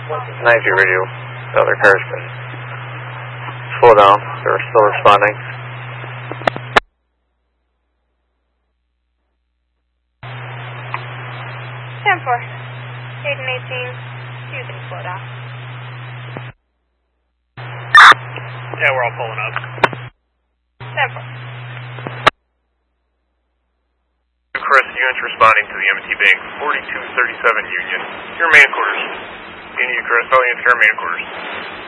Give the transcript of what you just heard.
90 radio. The other car's been slow down. They're still responding. 10-4. Hayden 18. You can slow down. Yeah, we're all pulling up. 10-4. Crest units responding to the M&T Bank 4237 Union. Your main quarters. Any Crest, all units to our main quarters.